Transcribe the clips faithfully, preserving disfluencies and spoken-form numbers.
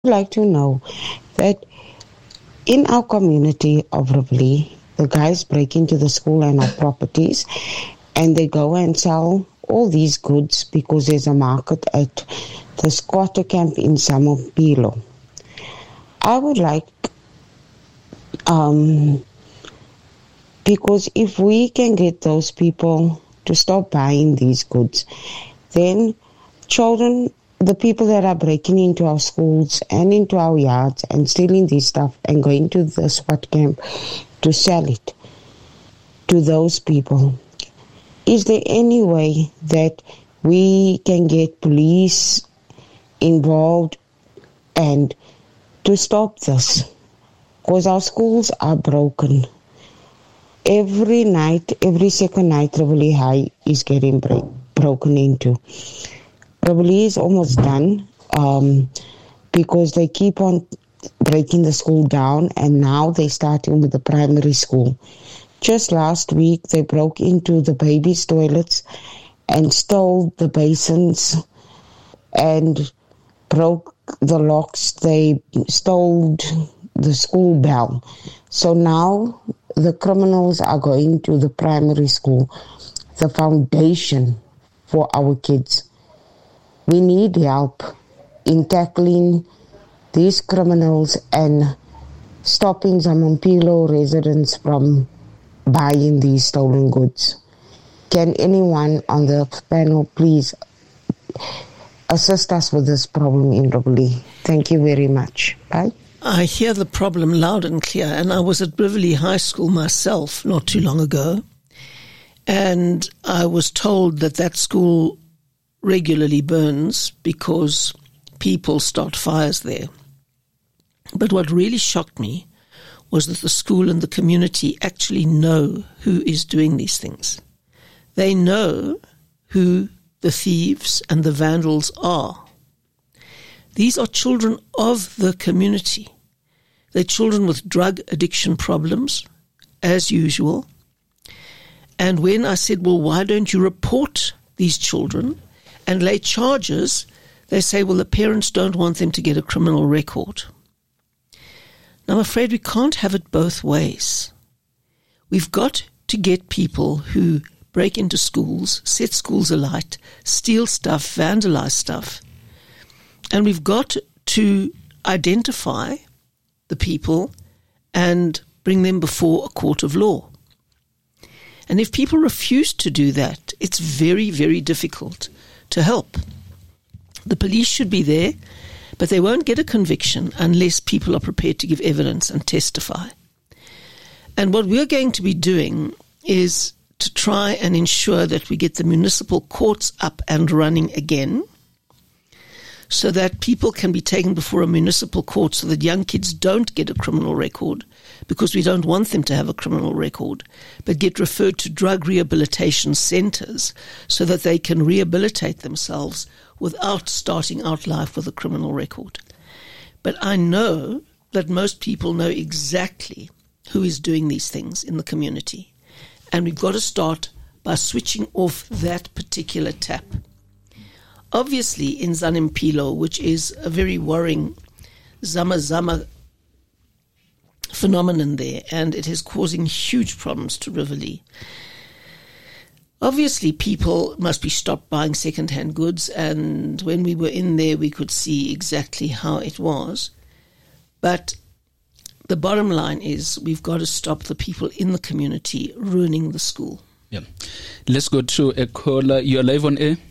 like to know that in our community of Rivoli, the guys break into the school and our properties, and they go and sell all these goods because there's a market at the squatter camp in Samompilo. I would like, um, because if we can get those people to stop buying these goods, then children, the people that are breaking into our schools and into our yards and stealing this stuff and going to the SWAT camp to sell it to those people, is there any way that we can get police involved and to stop this? Because our schools are broken. Every night, every second night, Rivoli High is getting break, broken into. Rivoli is almost done um, because they keep on breaking the school down, and now they're starting with the primary school. Just last week, they broke into the babies' toilets and stole the basins and broke the locks. They stole the school bell. So now the criminals are going to the primary school, the foundation for our kids. We need help in tackling these criminals and stopping Samompilo residents from buying these stolen goods. Can anyone on the panel please assist us with this problem in Rivoli? Thank you very much. Bye. I hear the problem loud and clear, and I was at Rivoli High School myself not too long ago, and I was told that that school regularly burns because people start fires there. But what really shocked me was that the school and the community actually know who is doing these things. They know who the thieves and the vandals are. These are children of the community. They're children with drug addiction problems, as usual. And when I said, well, why don't you report these children and lay charges, they say, well, the parents don't want them to get a criminal record. Now, I'm afraid we can't have it both ways. We've got to get people who break into schools, set schools alight, steal stuff, vandalize stuff. And we've got to identify the people and bring them before a court of law. And if people refuse to do that, it's very, very difficult to help. The police should be there, but they won't get a conviction unless people are prepared to give evidence and testify. And what we're going to be doing is to try and ensure that we get the municipal courts up and running again, so that people can be taken before a municipal court so that young kids don't get a criminal record, because we don't want them to have a criminal record, but get referred to drug rehabilitation centers so that they can rehabilitate themselves without starting out life with a criminal record. But I know that most people know exactly who is doing these things in the community. And we've got to start by switching off that particular tap. Obviously, in Samompilo, which is a very worrying Zama Zama phenomenon there, and it is causing huge problems to Rivoli. Obviously, people must be stopped buying second-hand goods, and when we were in there, we could see exactly how it was. But the bottom line is we've got to stop the people in the community ruining the school. Yeah. Let's go to a caller. You're live on air.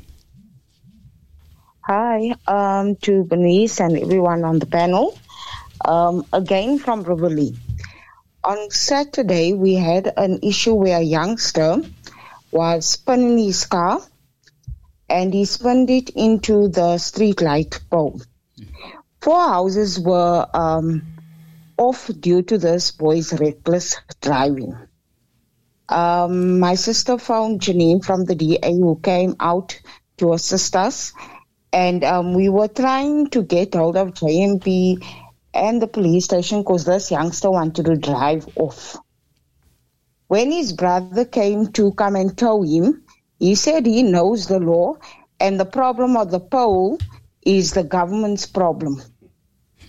Hi, um, to Bernice and everyone on the panel. Um, again from Rivoli. On Saturday, we had an issue where a youngster was spinning his car and he spun it into the street light pole. Four houses were um, off due to this boy's reckless driving. Um, my sister found Janine from the D A who came out to assist us, and um, we were trying to get hold of J M P and the police station because this youngster wanted to drive off. When his brother came to come and tow him, he said he knows the law and the problem of the pole is the government's problem.